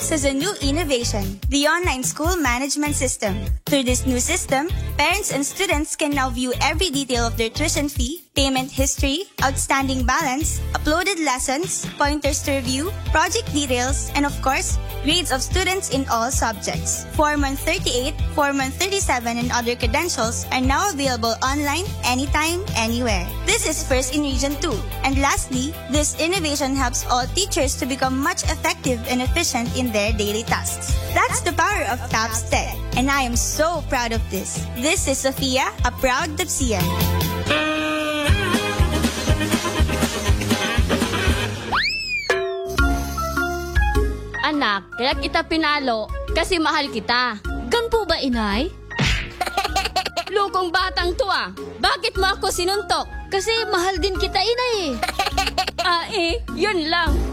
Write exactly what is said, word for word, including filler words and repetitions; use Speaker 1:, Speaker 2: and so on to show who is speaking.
Speaker 1: TAPS has a new innovation, the online school management system. Through this new system, parents and students can now view every detail of their tuition fee, payment history, outstanding balance, uploaded lessons, pointers to review, project details, and of course, grades of students in all subjects. Form one thirty-eight, Form one thirty-seven, and other credentials are now available online anytime, anywhere. This is first in Region two. And lastly, this innovation helps all teachers to become much effective and efficient in their daily tasks. That's the power of TAPS Tech, and I am so proud of this. This is Sophia, a proud Tapsian.
Speaker 2: Anak, kaya kita pinalo kasi mahal kita.
Speaker 3: Gan po ba, inay?
Speaker 2: Lukong batang to ah. Bakit mo ako sinuntok?
Speaker 3: Kasi mahal din kita, inay eh.
Speaker 2: Ah eh, yun lang.